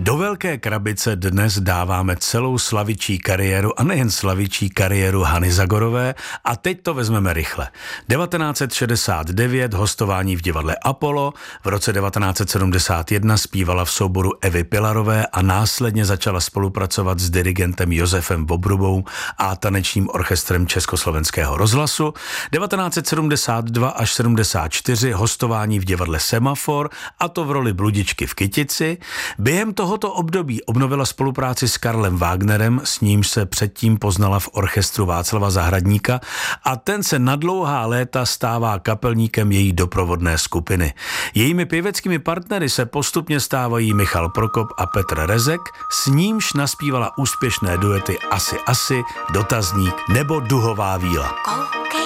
Do velké krabice dnes dáváme celou slavičí kariéru a nejen slavičí kariéru Hany Zagorové a teď to vezmeme rychle. 1969 hostování v divadle Apollo, v roce 1971 zpívala v souboru Evy Pilarové a následně začala spolupracovat s dirigentem Josefem Bobrubou a tanečním orchestrem Československého rozhlasu. 1972 až 74 hostování v divadle Semafor, a to v roli bludičky v Kytici. Během tohoto období obnovila spolupráci s Karlem Wagnerem, s nímž se předtím poznala v orchestru Václava Zahradníka, a ten se na dlouhá léta stává kapelníkem její doprovodné skupiny. Jejími pěveckými partnery se postupně stávají Michal Prokop a Petr Rezek, s nímž naspívala úspěšné duety Asi, Dotazník nebo Duhová víla.